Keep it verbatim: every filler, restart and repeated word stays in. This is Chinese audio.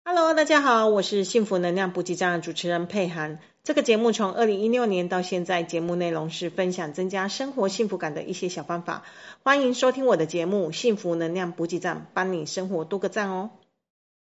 Hello，大家好，我是幸福能量补给站的主持人佩涵。这个节目从二零一六年到现在，节目内容是分享增加生活幸福感的一些小方法。欢迎收听我的节目《幸福能量补给站》，帮你生活多个赞哦。